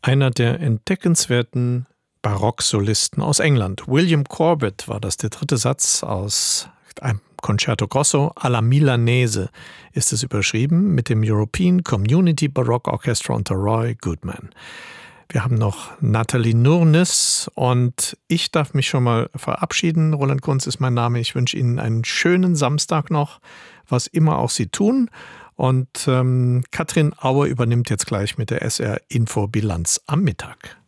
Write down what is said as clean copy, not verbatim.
Einer der entdeckenswerten Barocksolisten aus England. William Corbett war das, der dritte Satz aus einem Concerto Grosso alla Milanese ist es überschrieben mit dem European Community Baroque Orchestra unter Roy Goodman. Wir haben noch Nathalie Nurnes und ich darf mich schon mal verabschieden. Roland Kunz ist mein Name. Ich wünsche Ihnen einen schönen Samstag noch, was immer auch Sie tun. Und Katrin Auer übernimmt jetzt gleich mit der SR Info Bilanz am Mittag.